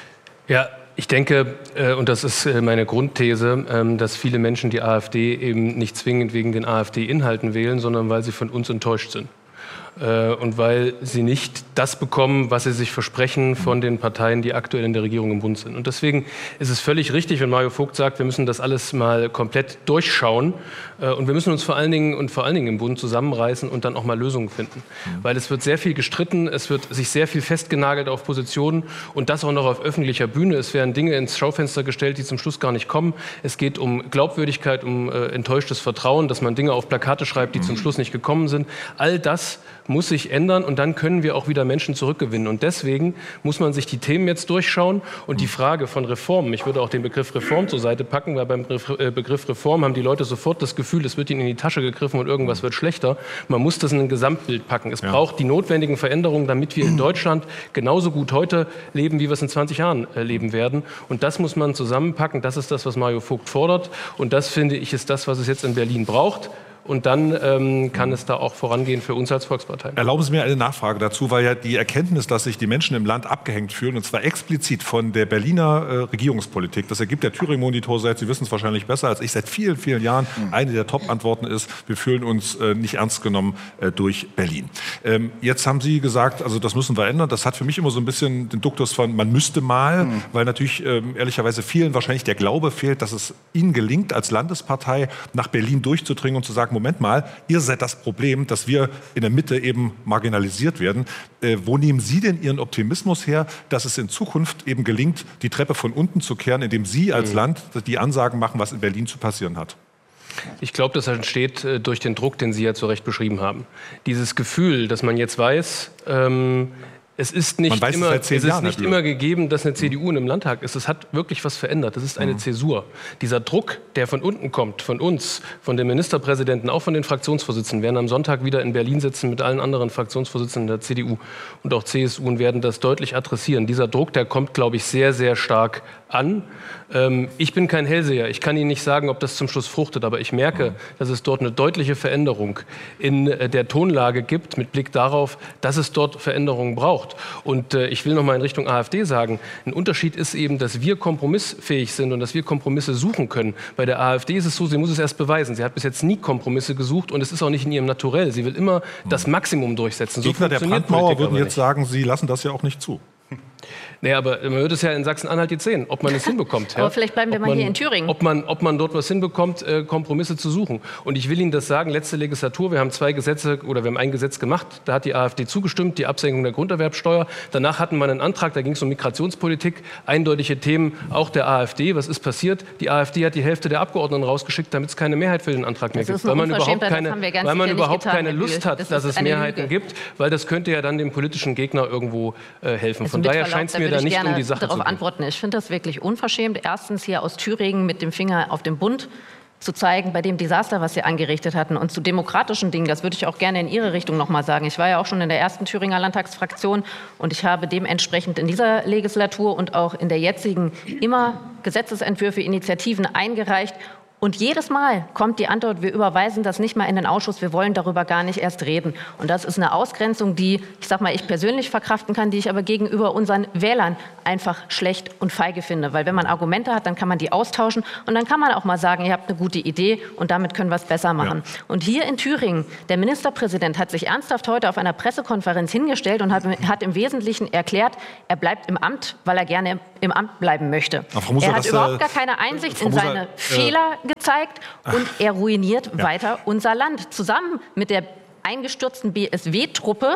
Ja, ich denke, äh, und das ist äh, meine Grundthese, ähm, dass viele Menschen die AfD eben nicht zwingend wegen den AfD-Inhalten wählen, sondern weil sie von uns enttäuscht sind. Äh, und weil sie nicht das bekommen, was sie sich versprechen von den Parteien, die aktuell in der Regierung im Bund sind. Und deswegen ist es völlig richtig, wenn Mario Vogt sagt, wir müssen das alles mal komplett durchschauen. Äh, und wir müssen uns vor allen Dingen und vor allen Dingen im Bund zusammenreißen und dann auch mal Lösungen finden. Mhm. Weil es wird sehr viel gestritten, es wird sich sehr viel festgenagelt auf Positionen und das auch noch auf öffentlicher Bühne. Es werden Dinge ins Schaufenster gestellt, die zum Schluss gar nicht kommen. Es geht um Glaubwürdigkeit, um äh, enttäuschtes Vertrauen, dass man Dinge auf Plakate schreibt, die mhm. zum Schluss nicht gekommen sind. All das muss sich ändern und dann können wir auch wieder Menschen zurückgewinnen. Und deswegen muss man sich die Themen jetzt durchschauen und die Frage von Reformen, ich würde auch den Begriff Reform zur Seite packen, weil beim Begriff Reform haben die Leute sofort das Gefühl, es wird ihnen in die Tasche gegriffen und irgendwas wird schlechter. Man muss das in ein Gesamtbild packen. Es ja. braucht die notwendigen Veränderungen, damit wir in Deutschland genauso gut heute leben, wie wir es in zwanzig Jahren leben werden. Und das muss man zusammenpacken. Das ist das, was Mario Vogt fordert. Und das, finde ich, ist das, was es jetzt in Berlin braucht. Und dann ähm, kann es da auch vorangehen für uns als Volkspartei. Erlauben Sie mir eine Nachfrage dazu, weil ja die Erkenntnis, dass sich die Menschen im Land abgehängt fühlen, und zwar explizit von der Berliner äh, Regierungspolitik, das ergibt der Thüringen-Monitor seit, Sie wissen es wahrscheinlich besser als ich, seit vielen, vielen Jahren. Mhm. Eine der Top-Antworten ist, wir fühlen uns äh, nicht ernst genommen äh, durch Berlin. Ähm, jetzt haben Sie gesagt, also das müssen wir ändern. Das hat für mich immer so ein bisschen den Duktus von, man müsste mal, mhm. weil natürlich ähm, ehrlicherweise vielen wahrscheinlich der Glaube fehlt, dass es Ihnen gelingt, als Landespartei nach Berlin durchzudringen und zu sagen, Moment mal, ihr seid das Problem, dass wir in der Mitte eben marginalisiert werden. Äh, wo nehmen Sie denn Ihren Optimismus her, dass es in Zukunft eben gelingt, die Treppe von unten zu kehren, indem Sie als mhm. Land die Ansagen machen, was in Berlin zu passieren hat? Ich glaube, das entsteht äh, durch den Druck, den Sie ja zu Recht beschrieben haben. Dieses Gefühl, dass man jetzt weiß, ähm, Es ist nicht, weiß, immer, es es ist nicht immer gegeben, dass eine C D U in einem Landtag ist. Es hat wirklich was verändert. Das ist eine mhm. Zäsur. Dieser Druck, der von unten kommt, von uns, von den Ministerpräsidenten, auch von den Fraktionsvorsitzenden, werden am Sonntag wieder in Berlin sitzen mit allen anderen Fraktionsvorsitzenden der C D U und auch C S U und werden das deutlich adressieren. Dieser Druck, der kommt, glaube ich, sehr, sehr stark an. Ähm, ich bin kein Hellseher. Ich kann Ihnen nicht sagen, ob das zum Schluss fruchtet, aber ich merke, mhm. dass es dort eine deutliche Veränderung in äh, der Tonlage gibt, mit Blick darauf, dass es dort Veränderungen braucht. Und äh, ich will noch mal in Richtung AfD sagen, ein Unterschied ist eben, dass wir kompromissfähig sind und dass wir Kompromisse suchen können. Bei der AfD ist es so, sie muss es erst beweisen. Sie hat bis jetzt nie Kompromisse gesucht und es ist auch nicht in ihrem Naturell. Sie will immer das Maximum durchsetzen. So Gegner der Brandmauer würden jetzt sagen, Sie lassen das ja auch nicht zu. Nee, aber man wird es ja in Sachsen-Anhalt jetzt sehen, ob man es hinbekommt. Aber ja? vielleicht bleiben wir ob mal man, hier in Thüringen. Ob man, ob man dort was hinbekommt, äh, Kompromisse zu suchen. Und ich will Ihnen das sagen, letzte Legislatur, wir haben zwei Gesetze oder wir haben ein Gesetz gemacht, da hat die AfD zugestimmt, die Absenkung der Grunderwerbsteuer. Danach hatten wir einen Antrag, da ging es um Migrationspolitik, eindeutige Themen auch der AfD. Was ist passiert? Die AfD hat die Hälfte der Abgeordneten rausgeschickt, damit es keine Mehrheit für den Antrag mehr gibt. Weil man überhaupt keine, weil man überhaupt getan, keine Lust hat, das dass es Mehrheiten Lüge. gibt, weil das könnte ja dann dem politischen Gegner irgendwo äh, helfen. Also Von daher scheint es mir da nicht um die Sache darauf antworten. Ich finde das wirklich unverschämt. Erstens hier aus Thüringen mit dem Finger auf den Bund zu zeigen, bei dem Desaster, was Sie angerichtet hatten. Und zu demokratischen Dingen, das würde ich auch gerne in Ihre Richtung noch mal sagen. Ich war ja auch schon in der ersten Thüringer Landtagsfraktion und ich habe dementsprechend in dieser Legislatur und auch in der jetzigen immer Gesetzesentwürfe, Initiativen eingereicht. Und jedes Mal kommt die Antwort, wir überweisen das nicht mal in den Ausschuss, wir wollen darüber gar nicht erst reden. Und das ist eine Ausgrenzung, die, ich sag mal, ich persönlich verkraften kann, die ich aber gegenüber unseren Wählern einfach schlecht und feige finde. Weil wenn man Argumente hat, dann kann man die austauschen und dann kann man auch mal sagen, ihr habt eine gute Idee und damit können wir es besser machen. Ja. Und hier in Thüringen, der Ministerpräsident hat sich ernsthaft heute auf einer Pressekonferenz hingestellt und hat, hat im Wesentlichen erklärt, er bleibt im Amt, weil er gerne im Amt bleiben möchte. Moser, er hat das, überhaupt gar keine Einsicht Frau in Moser, seine äh, Fehler gezeigt und er ruiniert ja. weiter unser Land. Zusammen mit der eingestürzten B S W-Truppe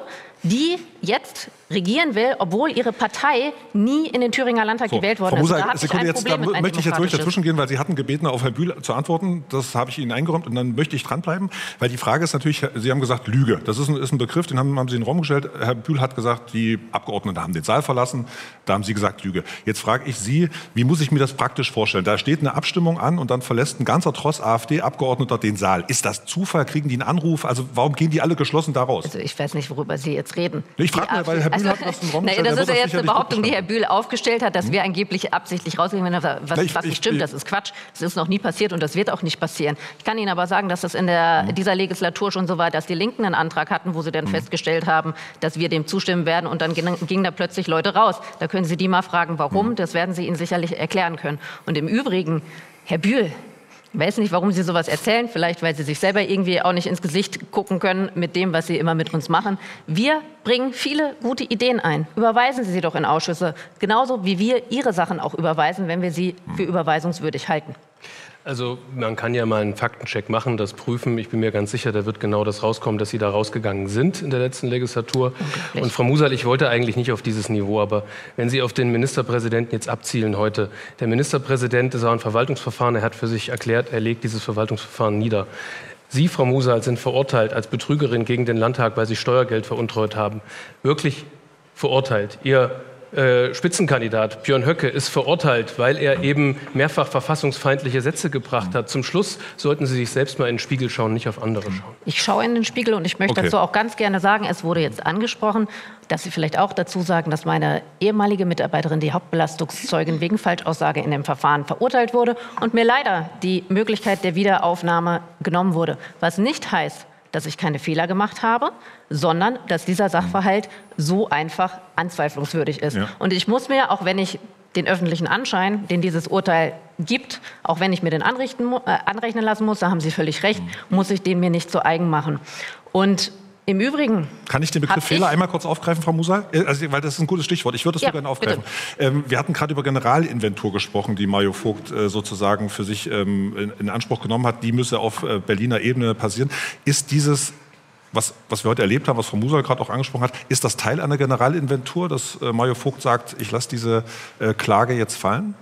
die jetzt regieren will, obwohl ihre Partei nie in den Thüringer Landtag So, gewählt worden Frau ist. Musa, Da habe ich Sekunde, ein jetzt, Problem da mit ein möchte ich jetzt wirklich demokratisches. dazwischen gehen, weil Sie hatten gebeten, auf Herrn Bühl zu antworten. Das habe ich Ihnen eingeräumt und dann möchte ich dranbleiben, weil die Frage ist natürlich, Sie haben gesagt Lüge. Das ist ein, ist ein Begriff, den haben, haben Sie in den Raum gestellt. Herr Bühl hat gesagt, die Abgeordneten haben den Saal verlassen. Da haben Sie gesagt Lüge. Jetzt frage ich Sie, wie muss ich mir das praktisch vorstellen? Da steht eine Abstimmung an und dann verlässt ein ganzer Tross AfD-Abgeordneter den Saal. Ist das Zufall? Kriegen die einen Anruf? Also warum gehen die alle geschlossen da raus? Also ich weiß nicht, worüber Sie jetzt reden. Ich frage mal, weil Herr Bühl also, hat was in den Raum naja, gestellt. das der ist ja wird jetzt eine sicherlich Behauptung, die gut Herr Bühl aufgestellt hat, dass wir angeblich absichtlich rausgehen. Was, Ich- was ich- nicht stimmt, ich- das ist Quatsch. Das ist noch nie passiert und das wird auch nicht passieren. Ich kann Ihnen aber sagen, dass das in der, dieser Legislatur schon so war, dass die Linken einen Antrag hatten, wo sie dann festgestellt haben, dass wir dem zustimmen werden und dann gingen ging da plötzlich Leute raus. Da können Sie die mal fragen, warum. Das werden Sie Ihnen sicherlich erklären können. Und im Übrigen, Herr Bühl, ich weiß nicht, warum Sie sowas erzählen. Vielleicht, weil Sie sich selber irgendwie auch nicht ins Gesicht gucken können mit dem, was Sie immer mit uns machen. Wir bringen viele gute Ideen ein. Überweisen Sie sie doch in Ausschüsse. Genauso wie wir Ihre Sachen auch überweisen, wenn wir sie für überweisungswürdig halten. Also man kann ja mal einen Faktencheck machen, das prüfen. Ich bin mir ganz sicher, da wird genau das rauskommen, dass Sie da rausgegangen sind in der letzten Legislatur. Und Frau Musal, ich wollte eigentlich nicht auf dieses Niveau, aber wenn Sie auf den Ministerpräsidenten jetzt abzielen heute, der Ministerpräsident ist auch ein Verwaltungsverfahren, er hat für sich erklärt, er legt dieses Verwaltungsverfahren nieder. Sie, Frau Musal, sind verurteilt als Betrügerin gegen den Landtag, weil Sie Steuergeld veruntreut haben. Wirklich verurteilt. Ihr Äh, Spitzenkandidat Björn Höcke ist verurteilt, weil er eben mehrfach verfassungsfeindliche Sätze gebracht hat. Zum Schluss sollten Sie sich selbst mal in den Spiegel schauen, nicht auf andere schauen. Ich schaue in den Spiegel und ich möchte Okay. dazu auch ganz gerne sagen, es wurde jetzt angesprochen, dass Sie vielleicht auch dazu sagen, dass meine ehemalige Mitarbeiterin, die Hauptbelastungszeugin wegen Falschaussage in dem Verfahren verurteilt wurde und mir leider die Möglichkeit der Wiederaufnahme genommen wurde. Was nicht heißt, dass ich keine Fehler gemacht habe, sondern dass dieser Sachverhalt so einfach anzweiflungswürdig ist. Ja. Und ich muss mir, auch wenn ich den öffentlichen Anschein, den dieses Urteil gibt, auch wenn ich mir den anrichten, mu- äh, anrechnen lassen muss, da haben Sie völlig recht, muss ich den mir nicht zu eigen machen. Und im Übrigen... Kann ich den Begriff hab Fehler ich- einmal kurz aufgreifen, Frau Musal? Äh, Also, weil das ist ein gutes Stichwort. Ich würde das Ja, so gerne aufgreifen. Ähm, wir hatten gerade über Generalinventur gesprochen, die Mario Vogt äh, sozusagen für sich ähm, in, in Anspruch genommen hat. Die müsse auf äh, Berliner Ebene passieren. Ist dieses, was, was wir heute erlebt haben, was Frau Musal gerade auch angesprochen hat, ist das Teil einer Generalinventur, dass äh, Mario Vogt sagt, ich lasse diese äh, Klage jetzt fallen?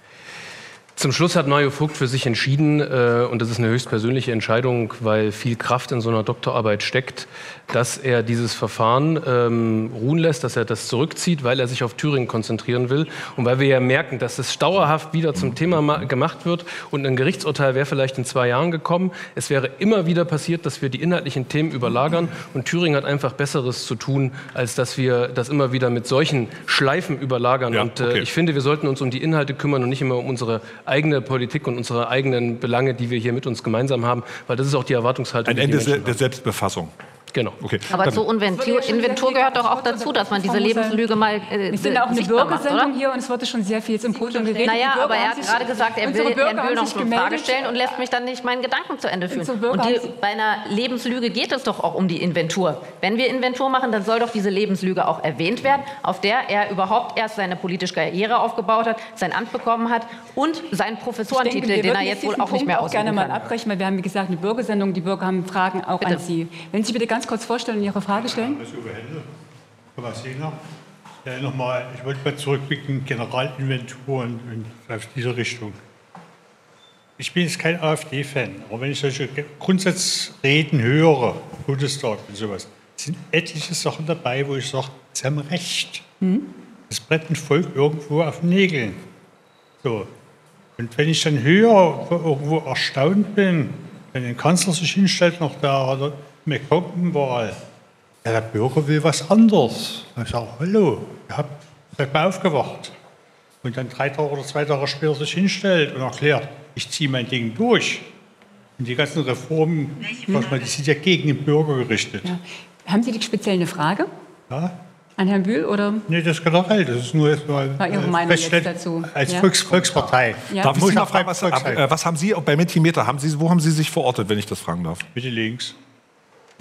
Zum Schluss hat Mario Vogt für sich entschieden, äh, und das ist eine höchstpersönliche Entscheidung, weil viel Kraft in so einer Doktorarbeit steckt, dass er dieses Verfahren ähm, ruhen lässt, dass er das zurückzieht, weil er sich auf Thüringen konzentrieren will und weil wir ja merken, dass es dauerhaft wieder zum Thema ma- gemacht wird und ein Gerichtsurteil wäre vielleicht in zwei Jahren gekommen. Es wäre immer wieder passiert, dass wir die inhaltlichen Themen überlagern und Thüringen hat einfach Besseres zu tun, als dass wir das immer wieder mit solchen Schleifen überlagern. Ja, und äh, okay. ich finde, wir sollten uns um die Inhalte kümmern und nicht immer um unsere eigene Politik und unsere eigenen Belange, die wir hier mit uns gemeinsam haben, weil das ist auch die Erwartungshaltung, Ein die die Ende Menschen se- der Selbstbefassung. Genau. Okay. Aber Dann- zur Inventur, Inventur gehört doch auch dazu, dass man diese Lebenslüge mal äh, Wir sind auch eine sichtbar macht, Bürgersendung oder? hier und es wurde schon sehr viel jetzt im Podium geredet. Naja, Die Bürger aber er haben hat sich- gerade gesagt, er will unsere Bürger Herrn Bühl haben noch sich eine Frage gemeldet. stellen und lässt mich dann nicht meinen Gedanken zu Ende führen. Unsere Bürger Und die, haben sich- bei einer Lebenslüge geht es doch auch um die Inventur. Wenn wir Inventur machen, dann soll doch diese Lebenslüge auch erwähnt werden, auf der er überhaupt erst seine politische Karriere aufgebaut hat, sein Amt bekommen hat und seinen Ich Professorentitel, denke, wir den er würden jetzt wohl diesen auch nicht mehr Punkt auch gerne ausüben mal kann. abbrechen, weil wir haben, wie gesagt, eine Bürgersendung. Die Bürger haben Fragen auch Bitte. an Sie. Wenn Sie sich bitte ganz kurz vorstellen und Ihre Frage stellen. Uwe Händel, Thomas Sehner. Ja, noch mal, ich wollte mal zurückblicken, Generalinventur und, und auf diese Richtung. Ich bin jetzt kein AfD-Fan, aber wenn ich solche Grundsatzreden höre, Bundestag und sowas, sind etliche Sachen dabei, wo ich sage, Sie haben recht. Das brennt ein Volk irgendwo auf den Nägeln. So. Und wenn ich dann höre, irgendwo erstaunt bin, wenn ein Kanzler sich hinstellt nach der McCompton-Wahl, ja, der Bürger will was anderes. Ich sage, hallo, ihr habt, seid mal aufgewacht. Und dann drei Tage oder zwei Tage später sich hinstellt und erklärt, ich ziehe mein Ding durch. Und die ganzen Reformen, was man, die sind ja gegen den Bürger gerichtet. Ja. Haben Sie die speziell eine Frage Ja? an Herrn Bühl? Oder? Nee, das ist generell. Das ist nur jetzt mal War Ihre äh, Meinung jetzt feststellen, dazu? als Ja. Volks, Volkspartei. Ja. Darf ich Muss Sie mal auch fragen, was, Volk ab, sein. äh, was haben Sie bei Mentimeter, haben Sie, wo haben Sie sich verortet, wenn ich das fragen darf? Bitte links.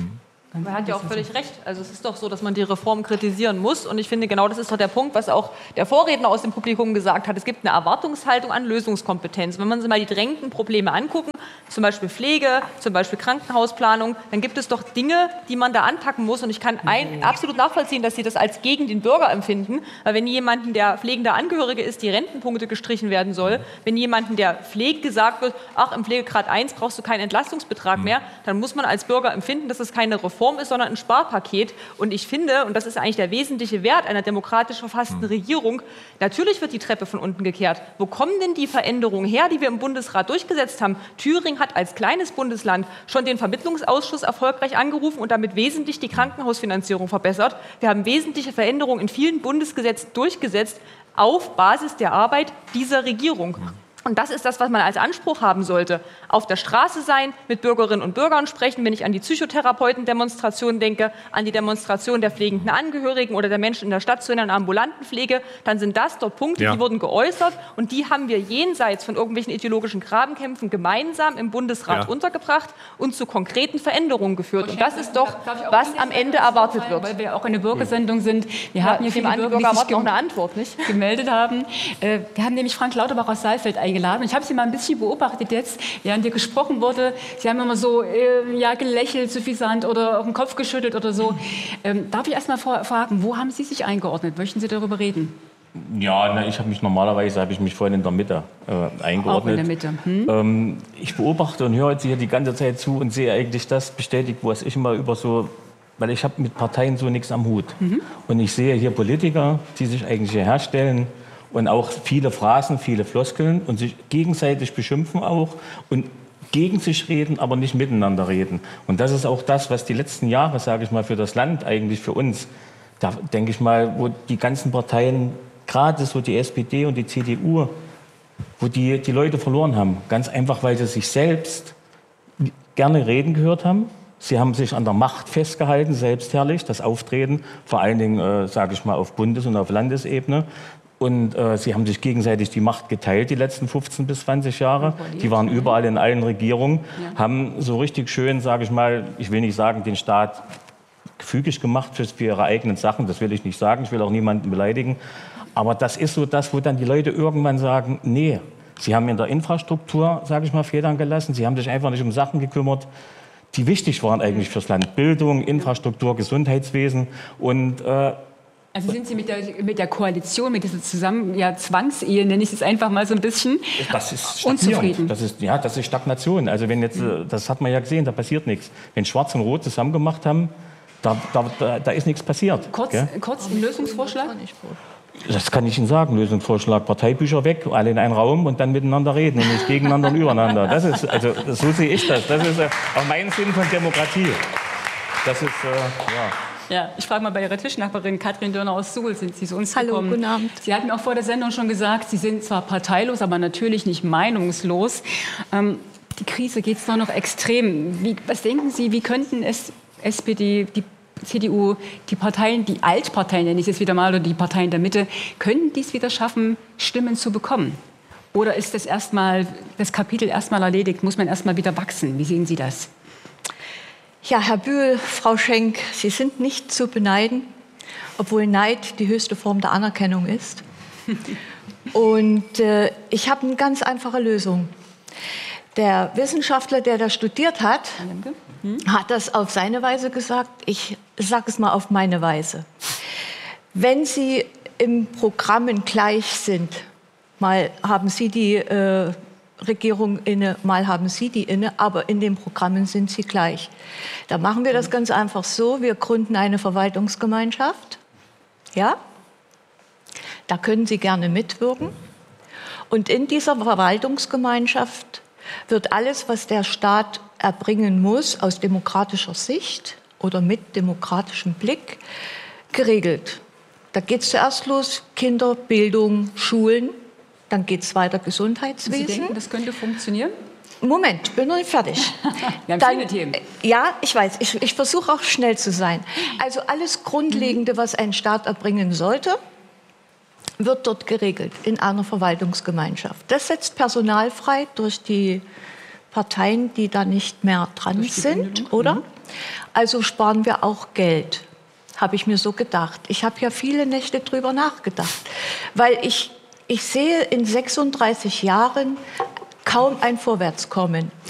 Er hat ja auch völlig recht. Also es ist doch so, dass man die Reform kritisieren muss. Und ich finde, genau das ist doch der Punkt, was auch der Vorredner aus dem Publikum gesagt hat. Es gibt eine Erwartungshaltung an Lösungskompetenz. Wenn man sich mal die drängenden Probleme angucken, zum Beispiel Pflege, zum Beispiel Krankenhausplanung, dann gibt es doch Dinge, die man da anpacken muss. Und ich kann ein, absolut nachvollziehen, dass Sie das als gegen den Bürger empfinden. Weil wenn jemandem, der pflegender Angehörige ist, die Rentenpunkte gestrichen werden soll, wenn jemandem, der pflegt, gesagt wird, ach, im Pflegegrad eins brauchst du keinen Entlastungsbetrag mehr, dann muss man als Bürger empfinden, dass es keine Reform ist, sondern ein Sparpaket. Und ich finde, und das ist eigentlich der wesentliche Wert einer demokratisch verfassten Regierung, natürlich wird die Treppe von unten gekehrt. Wo kommen denn die Veränderungen her, die wir im Bundesrat durchgesetzt haben? Thüringen hat als kleines Bundesland schon den Vermittlungsausschuss erfolgreich angerufen und damit wesentlich die Krankenhausfinanzierung verbessert. Wir haben wesentliche Veränderungen in vielen Bundesgesetzen durchgesetzt auf Basis der Arbeit dieser Regierung. Und das ist das, was man als Anspruch haben sollte. Auf der Straße sein, mit Bürgerinnen und Bürgern sprechen, wenn ich an die Psychotherapeuten-Demonstration denke, an die Demonstration der pflegenden Angehörigen oder der Menschen in der stationären ambulanten Pflege, dann sind das dort Punkte, ja. die wurden geäußert und die haben wir jenseits von irgendwelchen ideologischen Grabenkämpfen gemeinsam im Bundesrat ja. untergebracht und zu konkreten Veränderungen geführt. Und das ist doch, was am Ende erwartet wird. Weil wir auch eine Bürgersendung sind. Wir haben hier viele Bürger, die sich noch eine Antwort nicht gemeldet haben. Wir haben nämlich Frank Lauterbach aus Saalfeld eingeladen. Ich habe Sie mal ein bisschen beobachtet jetzt, während hier gesprochen wurde. Sie haben immer so äh, ja, gelächelt, suffisant oder auf den Kopf geschüttelt oder so. Ähm, darf ich erst mal fragen, wo haben Sie sich eingeordnet? Möchten Sie darüber reden? Ja, na, ich habe mich normalerweise habe ich mich vorhin in der Mitte äh, eingeordnet. Auch in der Mitte. Hm? Ähm, ich beobachte und höre jetzt hier die ganze Zeit zu und sehe eigentlich das bestätigt, was ich immer über so, weil ich habe mit Parteien so nichts am Hut. Mhm. Und ich sehe hier Politiker, die sich eigentlich hier herstellen, und auch viele Phrasen, viele Floskeln und sich gegenseitig beschimpfen auch und gegen sich reden, aber nicht miteinander reden. Und das ist auch das, was die letzten Jahre, sage ich mal, für das Land, eigentlich für uns, da denke ich mal, wo die ganzen Parteien, gerade so die S P D und die C D U, wo die, die Leute verloren haben. Ganz einfach, weil sie sich selbst gerne reden gehört haben. Sie haben sich an der Macht festgehalten, selbstherrlich, das Auftreten, vor allen Dingen, äh, sage ich mal, auf Bundes- und auf Landesebene. Und äh, sie haben sich gegenseitig die Macht geteilt, die letzten fünfzehn bis zwanzig Jahre. Die waren überall in allen Regierungen, ja. haben so richtig schön, sage ich mal, ich will nicht sagen, den Staat gefügig gemacht für, für ihre eigenen Sachen. Das will ich nicht sagen, ich will auch niemanden beleidigen. Aber das ist so das, wo dann die Leute irgendwann sagen, nee, sie haben in der Infrastruktur, sage ich mal, Federn gelassen. Sie haben sich einfach nicht um Sachen gekümmert, die wichtig waren eigentlich fürs Land. Bildung, Infrastruktur, Gesundheitswesen und äh, Also sind Sie mit der, mit der Koalition, mit dieser zusammen, ja, Zwangsehe, nenne ich es einfach mal so ein bisschen, das ist unzufrieden? Das ist, ja, das ist Stagnation. Also wenn jetzt, das hat man ja gesehen, da passiert nichts. Wenn Schwarz und Rot zusammen gemacht haben, da, da, da ist nichts passiert. Kurz, kurz ein Lösungsvorschlag? Das kann ich Ihnen sagen, Lösungsvorschlag. Parteibücher weg, alle in einen Raum und dann miteinander reden und nicht gegeneinander und übereinander. Das ist, also, so sehe ich das. Das ist auch mein Sinn von Demokratie. Das ist, äh, ja. Ja, ich frage mal bei Ihrer Tischnachbarin Katrin Dörner aus Suhl, sind Sie zu uns Hallo, gekommen? guten Abend. Sie hatten auch vor der Sendung schon gesagt, Sie sind zwar parteilos, aber natürlich nicht meinungslos. Ähm, die Krise geht es doch noch extrem. Wie, was denken Sie, wie könnten es S P D, die C D U, die Parteien, die Altparteien, nenne ich es jetzt wieder mal, oder die Parteien der Mitte, können dies wieder schaffen, Stimmen zu bekommen? Oder ist das, erstmal, das Kapitel erstmal erledigt, muss man erstmal wieder wachsen? Wie sehen Sie das? Ja, Herr Bühl, Frau Schenk, Sie sind nicht zu beneiden, obwohl Neid die höchste Form der Anerkennung ist. Und äh, ich habe eine ganz einfache Lösung. Der Wissenschaftler, der das studiert hat, hm? hat das auf seine Weise gesagt. Ich sage es mal auf meine Weise. Wenn Sie im Programmen gleich sind, mal haben Sie die äh, Regierung inne, mal haben Sie die inne, aber in den Programmen sind sie gleich. Da machen wir das ganz einfach so, wir gründen eine Verwaltungsgemeinschaft, ja, da können Sie gerne mitwirken und in dieser Verwaltungsgemeinschaft wird alles, was der Staat erbringen muss, aus demokratischer Sicht oder mit demokratischem Blick, geregelt. Da geht es zuerst los, Kinder, Bildung, Schulen. Dann geht es weiter Gesundheitswesen. Sie denken, das könnte funktionieren? Moment, bin noch nicht fertig. Wir haben Dann, viele Themen. Ja, ich weiß. Ich, ich versuche auch schnell zu sein. Also alles Grundlegende, was ein Staat erbringen sollte, wird dort geregelt in einer Verwaltungsgemeinschaft. Das setzt Personal frei durch die Parteien, die da nicht mehr dran sind, oder? Mhm. Also sparen wir auch Geld, habe ich mir so gedacht. Ich habe ja viele Nächte drüber nachgedacht, weil ich, ich sehe in sechsunddreißig Jahren kaum ein Vorwärtskommen.